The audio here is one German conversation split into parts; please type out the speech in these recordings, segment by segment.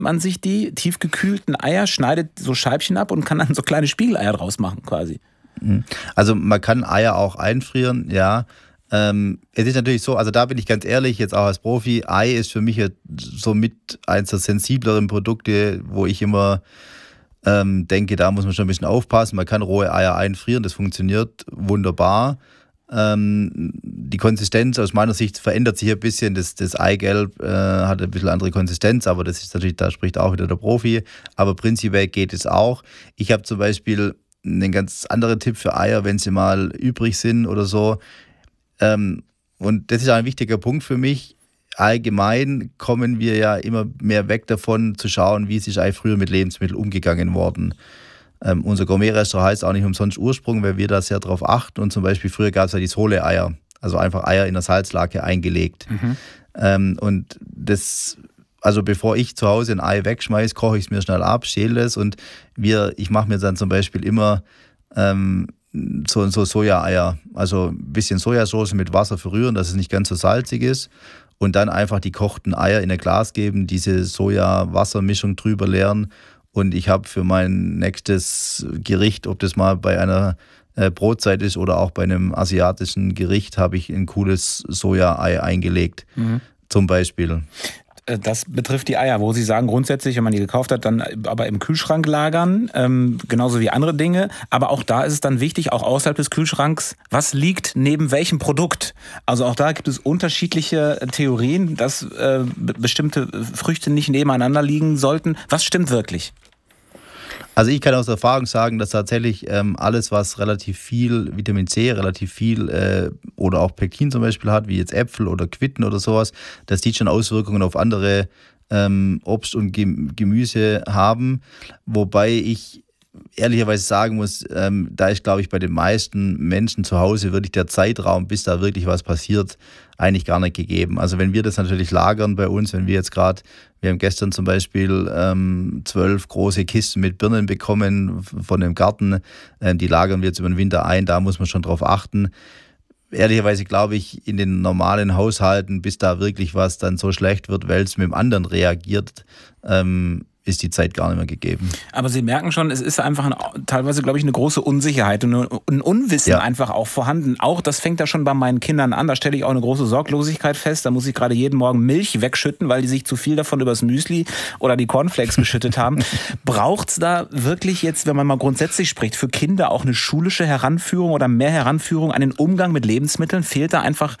man sich die tiefgekühlten Eier, schneidet so Scheibchen ab und kann dann so kleine Spiegeleier draus machen quasi. Also man kann Eier auch einfrieren, ja. Es ist natürlich so, also da bin ich ganz ehrlich, jetzt auch als Profi, Ei ist für mich so mit eins der sensibleren Produkte, wo ich immer denke, da muss man schon ein bisschen aufpassen. Man kann rohe Eier einfrieren, das funktioniert wunderbar. Die Konsistenz aus meiner Sicht verändert sich ein bisschen. Das Eigelb hat ein bisschen andere Konsistenz, aber das ist natürlich, da spricht auch wieder der Profi. Aber prinzipiell geht es auch. Ich habe zum Beispiel einen ganz anderen Tipp für Eier, wenn sie mal übrig sind oder so. Und das ist ein wichtiger Punkt für mich. Allgemein kommen wir ja immer mehr weg davon, zu schauen, wie ist eigentlich früher mit Lebensmitteln umgegangen worden. Unser Gourmet-Restaurant heißt auch nicht umsonst Ursprung, weil wir da sehr drauf achten. Und zum Beispiel früher gab es ja die Sole-Eier, also einfach Eier in der Salzlake eingelegt. Und das, also bevor ich zu Hause ein Ei wegschmeiße, koche ich es mir schnell ab, schäle es und ich mache mir dann zum Beispiel immer so Soja-Eier, also ein bisschen Sojasauce mit Wasser verrühren, dass es nicht ganz so salzig ist und dann einfach die kochten Eier in ein Glas geben, diese Soja-Wasser-Mischung drüber leeren und ich habe für mein nächstes Gericht, ob das mal bei einer Brotzeit ist oder auch bei einem asiatischen Gericht, habe ich ein cooles Soja-Ei eingelegt, zum Beispiel. Das betrifft die Eier, wo Sie sagen, grundsätzlich, wenn man die gekauft hat, dann aber im Kühlschrank lagern, genauso wie andere Dinge. Aber auch da ist es dann wichtig, auch außerhalb des Kühlschranks, was liegt neben welchem Produkt? Also auch da gibt es unterschiedliche Theorien, dass bestimmte Früchte nicht nebeneinander liegen sollten. Was stimmt wirklich? Also ich kann aus Erfahrung sagen, dass tatsächlich alles, was relativ viel Vitamin C, relativ viel oder auch Pektin zum Beispiel hat, wie jetzt Äpfel oder Quitten oder sowas, dass die schon Auswirkungen auf andere Obst und Gemüse haben. Wobei ich ehrlicherweise sagen muss, da ist, glaube ich, bei den meisten Menschen zu Hause wirklich der Zeitraum, bis da wirklich was passiert, eigentlich gar nicht gegeben. Also wenn wir das natürlich lagern bei uns, wenn wir jetzt gerade, wir haben gestern zum Beispiel 12 große Kisten mit Birnen bekommen von dem Garten, die lagern wir jetzt über den Winter ein, da muss man schon drauf achten. Ehrlicherweise glaube ich, in den normalen Haushalten, bis da wirklich was dann so schlecht wird, weil es mit dem anderen reagiert, ist die Zeit gar nicht mehr gegeben. Aber Sie merken schon, es ist einfach teilweise, glaube ich, eine große Unsicherheit und ein Unwissen einfach auch vorhanden. Auch das fängt ja schon bei meinen Kindern an. Da stelle ich auch eine große Sorglosigkeit fest. Da muss ich gerade jeden Morgen Milch wegschütten, weil die sich zu viel davon übers Müsli oder die Cornflakes geschüttet haben. Braucht's da wirklich jetzt, wenn man mal grundsätzlich spricht, für Kinder auch eine schulische Heranführung oder mehr Heranführung an den Umgang mit Lebensmitteln? Fehlt da einfach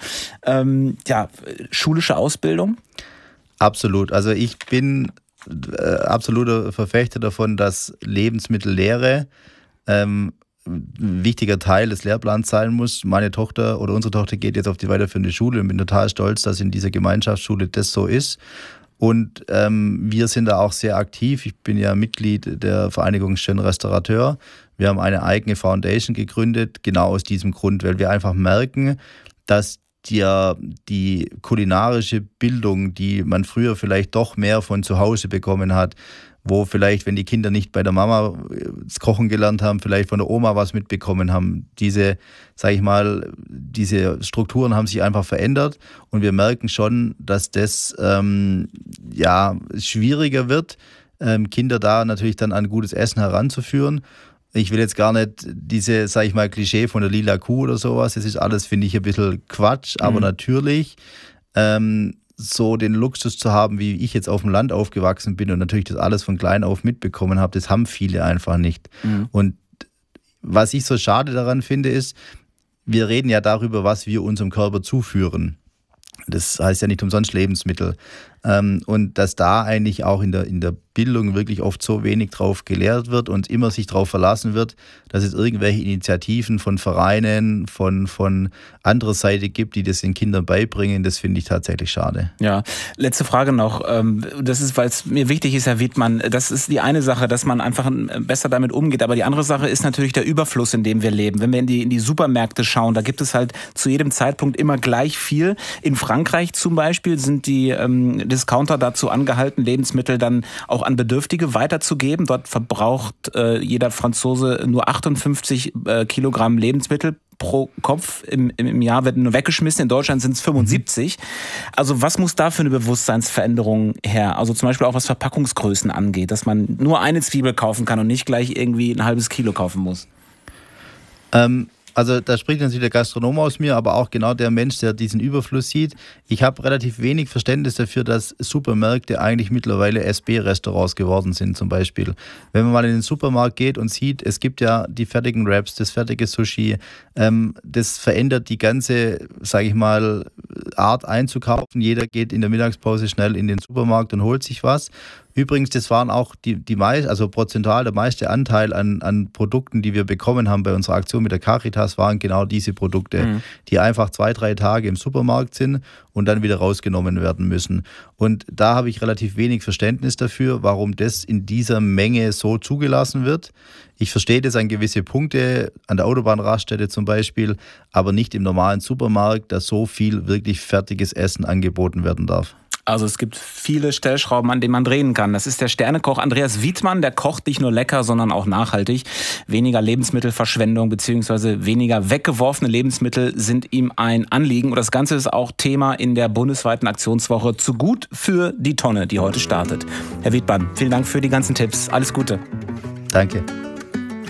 schulische Ausbildung? Absolut. Also ich bin absoluter Verfechter davon, dass Lebensmittellehre ein wichtiger Teil des Lehrplans sein muss. Meine Tochter oder unsere Tochter geht jetzt auf die weiterführende Schule und bin total stolz, dass in dieser Gemeinschaftsschule das so ist. Und wir sind da auch sehr aktiv. Ich bin ja Mitglied der Vereinigung Schön Restaurateur. Wir haben eine eigene Foundation gegründet, genau aus diesem Grund, weil wir einfach merken, dass die kulinarische Bildung, die man früher vielleicht doch mehr von zu Hause bekommen hat, wo vielleicht, wenn die Kinder nicht bei der Mama das Kochen gelernt haben, vielleicht von der Oma was mitbekommen haben. Diese Strukturen haben sich einfach verändert und wir merken schon, dass das schwieriger wird, Kinder da natürlich dann an gutes Essen heranzuführen. Ich will jetzt gar nicht diese, Klischee von der lila Kuh oder sowas. Das ist alles, finde ich, ein bisschen Quatsch. Aber natürlich so den Luxus zu haben, wie ich jetzt auf dem Land aufgewachsen bin und natürlich das alles von klein auf mitbekommen habe, das haben viele einfach nicht. Und was ich so schade daran finde, ist, wir reden ja darüber, was wir unserem Körper zuführen. Das heißt ja nicht umsonst Lebensmittel. Und dass da eigentlich auch in der Bildung wirklich oft so wenig drauf gelehrt wird und immer sich darauf verlassen wird, dass es irgendwelche Initiativen von Vereinen, von anderer Seite gibt, die das den Kindern beibringen, das finde ich tatsächlich schade. Ja, letzte Frage noch. Das ist, weil es mir wichtig ist, Herr Wiedmann, das ist die eine Sache, dass man einfach besser damit umgeht. Aber die andere Sache ist natürlich der Überfluss, in dem wir leben. Wenn wir in die Supermärkte schauen, da gibt es halt zu jedem Zeitpunkt immer gleich viel. In Frankreich zum Beispiel sind die Discounter dazu angehalten, Lebensmittel dann auch an Bedürftige weiterzugeben. Dort verbraucht jeder Franzose nur 58 Kilogramm Lebensmittel pro Kopf im Jahr wird nur weggeschmissen. In Deutschland sind es 75. Also was muss da für eine Bewusstseinsveränderung her? Also zum Beispiel auch was Verpackungsgrößen angeht, dass man nur eine Zwiebel kaufen kann und nicht gleich irgendwie ein halbes Kilo kaufen muss. Also da spricht natürlich der Gastronom aus mir, aber auch genau der Mensch, der diesen Überfluss sieht. Ich habe relativ wenig Verständnis dafür, dass Supermärkte eigentlich mittlerweile SB-Restaurants geworden sind zum Beispiel. Wenn man mal in den Supermarkt geht und sieht, es gibt ja die fertigen Wraps, das fertige Sushi, das verändert die ganze, sage ich mal, Art einzukaufen. Jeder geht in der Mittagspause schnell in den Supermarkt und holt sich was. Übrigens, das waren auch also prozentual der meiste Anteil an Produkten, die wir bekommen haben bei unserer Aktion mit der Caritas, waren genau diese Produkte, die einfach 2-3 Tage im Supermarkt sind und dann wieder rausgenommen werden müssen. Und da habe ich relativ wenig Verständnis dafür, warum das in dieser Menge so zugelassen wird. Ich verstehe das an gewisse Punkte, an der Autobahnraststätte zum Beispiel, aber nicht im normalen Supermarkt, dass so viel wirklich fertiges Essen angeboten werden darf. Also es gibt viele Stellschrauben, an denen man drehen kann. Das ist der Sternekoch Andreas Wiedmann, der kocht nicht nur lecker, sondern auch nachhaltig. Weniger Lebensmittelverschwendung bzw. weniger weggeworfene Lebensmittel sind ihm ein Anliegen. Und das Ganze ist auch Thema in der bundesweiten Aktionswoche Zu gut für die Tonne, die heute startet. Herr Wiedmann, vielen Dank für die ganzen Tipps. Alles Gute. Danke.